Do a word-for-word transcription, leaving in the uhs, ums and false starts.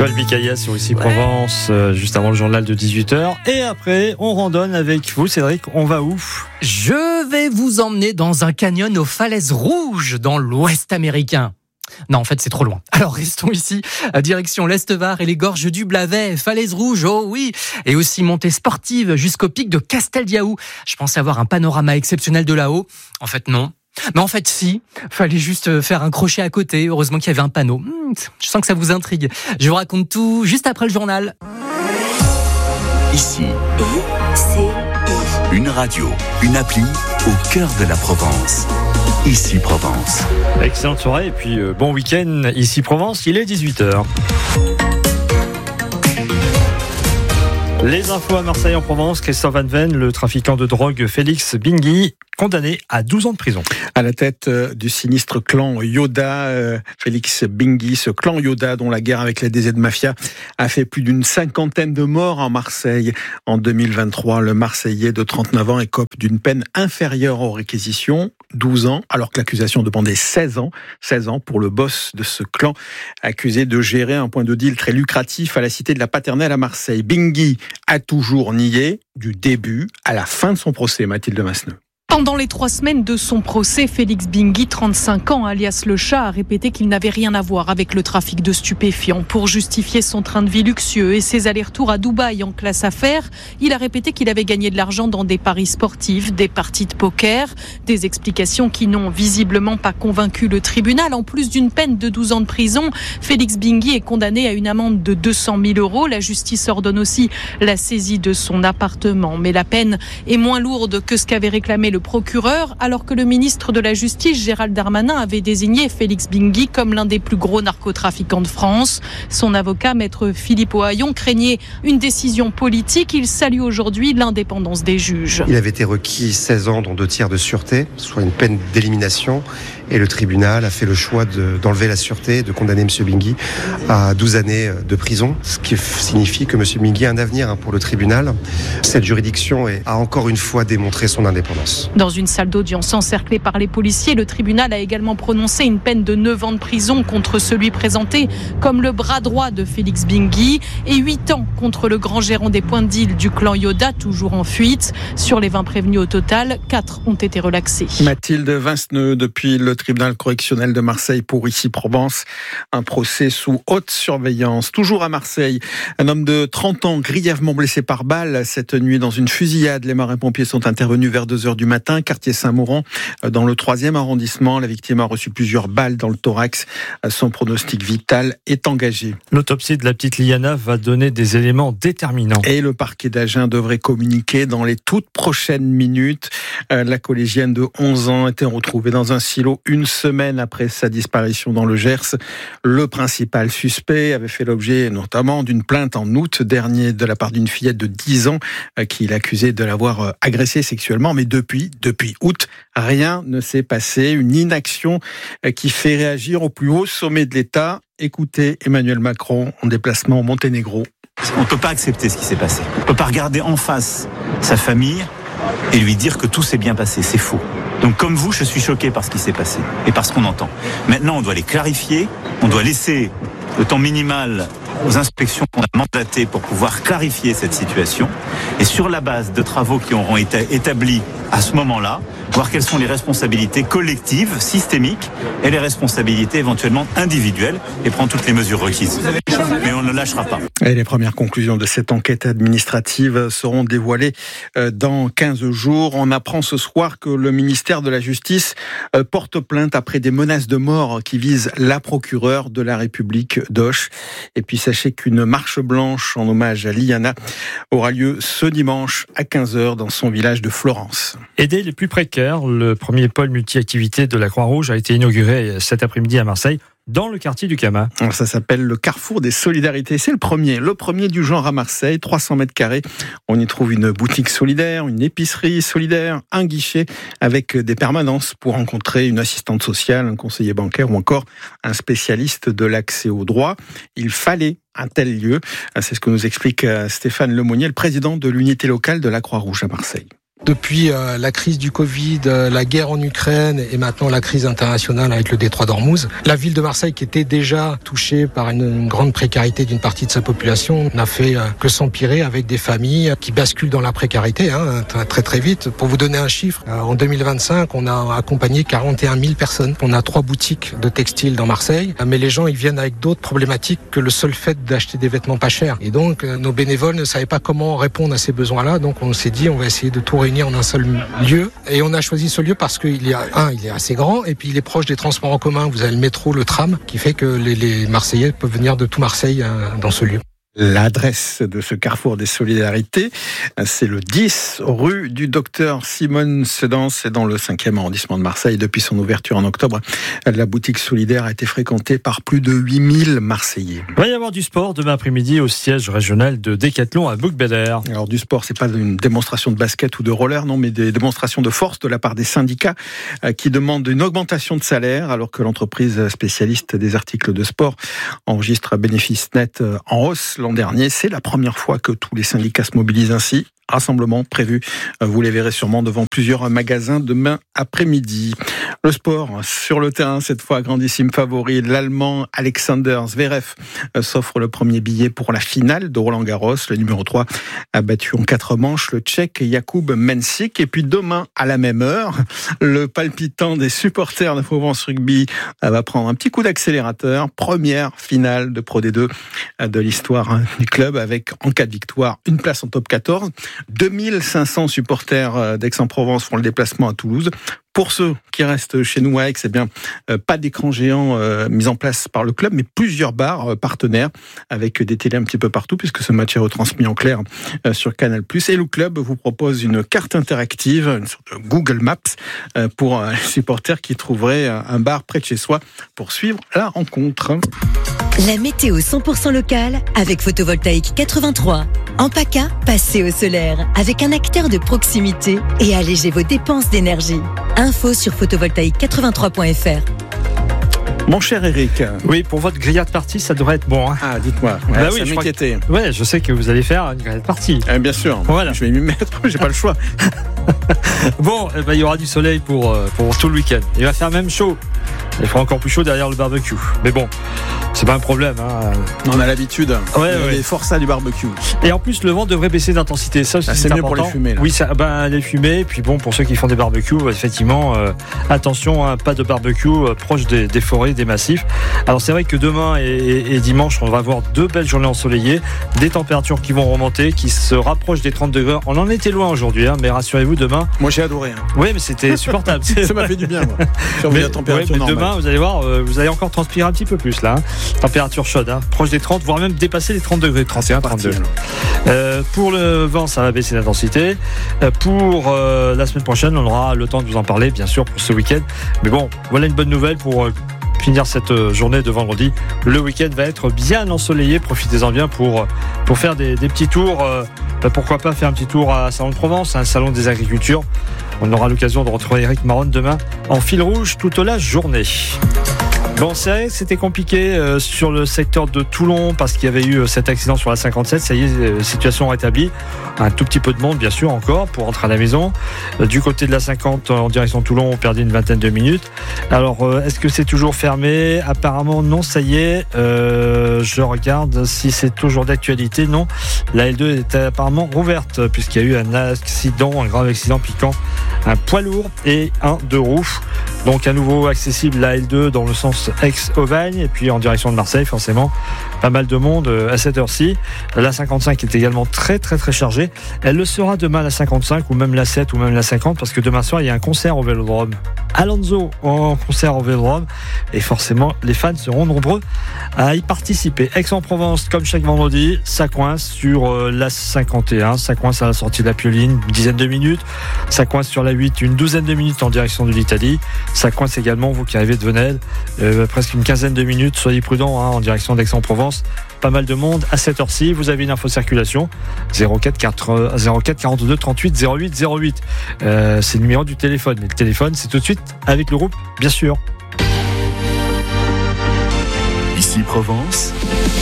Paul Bicaya sur Ici Provence, euh, juste avant le journal de dix-huit heures. Et après, on randonne avec vous, Cédric. On va où ? Je vais vous emmener dans un canyon aux falaises rouges dans l'Ouest américain. Non, en fait, c'est trop loin. Alors, restons ici, à direction l'Est-Var et les gorges du Blavet, falaises rouges, oh oui, et aussi montée sportive jusqu'au pic de Casteldiaou. Je pensais avoir un panorama exceptionnel de là-haut. En fait, non. Mais en fait, si. Fallait juste faire un crochet à côté. Heureusement qu'il y avait un panneau. Je sens que ça vous intrigue. Je vous raconte tout juste après le journal. Ici, une radio, une appli au cœur de la Provence. Ici Provence. Excellente soirée et puis euh, bon week-end. Ici Provence, il est dix-huit heures. Les infos à Marseille en Provence. Christophe Van Ven, le trafiquant de drogue Félix Bingui, condamné à douze ans de prison. À la tête du sinistre clan Yoda, Félix Bingui, ce clan Yoda dont la guerre avec la D Z Mafia a fait plus d'une cinquantaine de morts en Marseille. En deux mille vingt-trois, le Marseillais de trente-neuf ans écope d'une peine inférieure aux réquisitions, douze ans, alors que l'accusation demandait seize ans. seize ans pour le boss de ce clan, accusé de gérer un point de deal très lucratif à la cité de la Paternelle à Marseille. Bingui a toujours nié, du début à la fin de son procès, Mathilde Masneux. Pendant les trois semaines de son procès, Félix Bingui, trente-cinq ans, alias Le Chat, a répété qu'il n'avait rien à voir avec le trafic de stupéfiants. Pour justifier son train de vie luxueux et ses allers-retours à Dubaï en classe affaires, il a répété qu'il avait gagné de l'argent dans des paris sportifs, des parties de poker, des explications qui n'ont visiblement pas convaincu le tribunal. En plus d'une peine de douze ans de prison, Félix Bingui est condamné à une amende de deux cent mille euros. La justice ordonne aussi la saisie de son appartement. Mais la peine est moins lourde que ce qu'avait réclamé le procureur, alors que le ministre de la Justice, Gérald Darmanin, avait désigné Félix Bingui comme l'un des plus gros narcotrafiquants de France. Son avocat, maître Philippe Ohaillon, craignait une décision politique. Il salue aujourd'hui l'indépendance des juges. Il avait été requis seize ans, dont deux tiers de sûreté, soit une peine d'élimination. Et le tribunal a fait le choix de, d'enlever la sûreté et de condamner M. Bingui à douze années de prison, ce qui signifie que M. Bingui a un avenir hein, pour le tribunal. Cette juridiction a encore une fois démontré son indépendance. Dans une salle d'audience encerclée par les policiers, le tribunal a également prononcé une peine de neuf ans de prison contre celui présenté comme le bras droit de Félix Bingui et huit ans contre le grand gérant des points de deal du clan Yoda, toujours en fuite. Sur les vingt prévenus au total, quatre ont été relaxés. Mathilde Vinceneux, depuis le tribunal correctionnel de Marseille pour Ici Provence, un procès sous haute surveillance. Toujours à Marseille, un homme de trente ans grièvement blessé par balle cette nuit dans une fusillade. Les marins-pompiers sont intervenus vers deux heures du matin, quartier Saint-Mauran, dans le troisième arrondissement. La victime a reçu plusieurs balles dans le thorax. Son pronostic vital est engagé. L'autopsie de la petite Liana va donner des éléments déterminants. Et le parquet d'Agen devrait communiquer dans les toutes prochaines minutes. La collégienne de onze ans était retrouvée dans un silo une semaine après sa disparition dans le Gers. Le principal suspect avait fait l'objet notamment d'une plainte en août dernier de la part d'une fillette de dix ans qui l'accusait de l'avoir agressée sexuellement. Mais depuis, depuis août, rien ne s'est passé. Une inaction qui fait réagir au plus haut sommet de l'État. Écoutez Emmanuel Macron en déplacement au Monténégro. On ne peut pas accepter ce qui s'est passé. On ne peut pas regarder en face sa famille et lui dire que tout s'est bien passé. C'est faux. Donc comme vous, je suis choqué par ce qui s'est passé et par ce qu'on entend. Maintenant, on doit les clarifier, on doit laisser le temps minimal aux inspections qu'on a mandatées pour pouvoir clarifier cette situation. Et sur la base de travaux qui auront été établis à ce moment-là, voir quelles sont les responsabilités collectives, systémiques, et les responsabilités éventuellement individuelles, et prendre toutes les mesures requises. Mais on ne lâchera pas. Et les premières conclusions de cette enquête administrative seront dévoilées dans quinze jours. On apprend ce soir que le ministère de la Justice porte plainte après des menaces de mort qui visent la procureure de la République d'Auch. Et puis sachez qu'une marche blanche en hommage à Liana aura lieu ce dimanche à quinze heures dans son village de Florence. Aider les plus précaires, le premier pôle multi-activité de la Croix-Rouge a été inauguré cet après-midi à Marseille, dans le quartier du Camas. Ça s'appelle le Carrefour des Solidarités. C'est le premier, le premier du genre à Marseille, trois cents mètres carrés. On y trouve une boutique solidaire, une épicerie solidaire, un guichet avec des permanences pour rencontrer une assistante sociale, un conseiller bancaire ou encore un spécialiste de l'accès aux droits. Il fallait un tel lieu. C'est ce que nous explique Stéphane Lemonnier, le président de l'unité locale de la Croix-Rouge à Marseille. Depuis euh, la crise du Covid, euh, la guerre en Ukraine et maintenant la crise internationale avec le détroit d'Ormuz, la ville de Marseille, qui était déjà touchée par une, une grande précarité d'une partie de sa population, n'a fait euh, que s'empirer avec des familles qui basculent dans la précarité hein, très très vite. Pour vous donner un chiffre, euh, en deux mille vingt-cinq, on a accompagné quarante et un mille personnes. On a trois boutiques de textiles dans Marseille, mais les gens ils viennent avec d'autres problématiques que le seul fait d'acheter des vêtements pas chers. Et donc euh, nos bénévoles ne savaient pas comment répondre à ces besoins-là, donc on s'est dit on va essayer de tout réunir en un seul lieu. Et on a choisi ce lieu parce qu'il y a un, il est assez grand, et puis il est proche des transports en commun. Vous avez le métro, le tram, qui fait que les, les Marseillais peuvent venir de tout Marseille euh, dans ce lieu. L'adresse de ce carrefour des solidarités, c'est le dix rue du Docteur Simone Sedan, c'est dans le cinquième arrondissement de Marseille. Depuis son ouverture en octobre, la boutique solidaire a été fréquentée par plus de huit mille Marseillais. Il va y avoir du sport demain après-midi au siège régional de Décathlon à Bouc-Bédère. Alors du sport, c'est pas une démonstration de basket ou de roller, non, mais des démonstrations de force de la part des syndicats qui demandent une augmentation de salaire, alors que l'entreprise spécialiste des articles de sport enregistre un bénéfice net en hausse l'an dernier. C'est la première fois que tous les syndicats se mobilisent ainsi. Rassemblement prévu, vous les verrez sûrement devant plusieurs magasins demain après-midi. Le sport sur le terrain, cette fois grandissime favori, l'Allemand Alexander Zverev s'offre le premier billet pour la finale de Roland-Garros. Le numéro trois a battu en quatre manches le Tchèque Jakub Mensik. Et puis demain, à la même heure, le palpitant des supporters de Provence Rugby va prendre un petit coup d'accélérateur. Première finale de Pro D deux de l'histoire du club, avec en cas de victoire une place en top quatorze. deux mille cinq cents supporters d'Aix-en-Provence font le déplacement à Toulouse. Pour ceux qui restent chez nous à Aix, eh bien, euh, pas d'écran géant euh, mis en place par le club, mais plusieurs bars euh, partenaires avec des télés un petit peu partout, puisque ce match est retransmis en clair euh, sur Canal plus. Et le club vous propose une carte interactive, une sorte de Google Maps, euh, pour euh, les supporters qui trouveraient un bar près de chez soi pour suivre la rencontre. La météo cent pour cent locale avec Photovoltaïque quatre-vingt-trois. En PACA, passez au solaire avec un acteur de proximité et allégez vos dépenses d'énergie. Info sur photovoltaïque quatre-vingt-trois point f r. Mon cher Eric. Oui, pour votre grillade party, ça devrait être bon. Hein. Ah, dites-moi. Ouais, bah oui, ça je m'inquiétait. Que... Ouais, je sais que vous allez faire une grillade party. Eh bien sûr. Voilà. Je vais m'y mettre, j'ai pas le choix. Bon, eh ben, il y aura du soleil pour, pour tout le week-end. Il va faire même chaud. Il fera encore plus chaud derrière le barbecue. Mais bon, c'est pas un problème. Hein. On a l'habitude. Ouais, il y a ouais. les forçats du barbecue. Et en plus, le vent devrait baisser d'intensité. Ça aussi, ah, c'est, c'est mieux important. pour les fumées. Là. Oui, ça, ben, les fumées. Puis bon, pour ceux qui font des barbecues, effectivement, euh, attention, hein, pas de barbecue euh, proche des, des forêts, des massifs. Alors c'est vrai que demain et, et, et dimanche, on va avoir deux belles journées ensoleillées, des températures qui vont remonter, qui se rapprochent des trente degrés. On en était loin aujourd'hui, hein, mais rassurez-vous, demain. Moi, j'ai adoré. Hein. Oui, mais c'était supportable. Ça m'a fait du bien, moi. Mais, la température ouais, mais normale. demain, vous allez voir, euh, vous allez encore transpirer un petit peu plus là. Hein. Température chaude, hein, proche des trente, voire même dépasser les trente degrés, trente et un, trente-deux. Euh, pour le vent, ça va baisser d'intensité. Euh, pour euh, la semaine prochaine, on aura le temps de vous en parler, bien sûr, pour ce week-end. Mais bon, voilà une bonne nouvelle pour euh, finir cette journée de vendredi. Le week-end va être bien ensoleillé. Profitez-en bien pour, pour faire des, des petits tours. Euh, bah pourquoi pas faire un petit tour à Salon de Provence, un salon des agricultures. On aura l'occasion de retrouver Eric Maron demain en fil rouge toute la journée. Bon, c'est vrai que c'était compliqué euh, sur le secteur de Toulon parce qu'il y avait eu euh, cet accident sur la cinquante-sept. Ça y est, euh, situation rétablie. Un tout petit peu de monde, bien sûr, encore pour rentrer à la maison. Euh, du côté de la cinquante, en direction de Toulon, on perdait une vingtaine de minutes. Alors, euh, est-ce que c'est toujours fermé ? Apparemment, non, ça y est. Euh, je regarde si c'est toujours d'actualité. Non, la L deux est apparemment rouverte puisqu'il y a eu un accident, un grave accident piquant. Un poids lourd et un deux roues. Donc, à nouveau accessible la L deux dans le sens Aix-Aubagne et puis en direction de Marseille, forcément pas mal de monde à cette heure-ci. La cinquante-cinq est également très très très chargée. Elle le sera demain la cinquante-cinq ou même la sept ou même la cinquante parce que demain soir il y a un concert au Vélodrome. Alonso en concert au Vélodrome et forcément les fans seront nombreux à y participer. Aix-en-Provence, comme chaque vendredi, ça coince sur la cinquante et un, ça coince à la sortie de la Pioline, une dizaine de minutes, ça coince sur la huit, une douzaine de minutes en direction de l'Italie, ça coince également, vous qui arrivez de Venelle, euh, presque une quinzaine de minutes, soyez prudents hein, en direction d'Aix-en-Provence. Pas mal de monde à cette heure-ci. Vous avez une info circulation zéro quatre quarante-deux trente-huit zéro huit zéro huit. Euh, c'est le numéro du téléphone. Et le téléphone, c'est tout de suite avec le groupe, bien sûr. Ici Provence.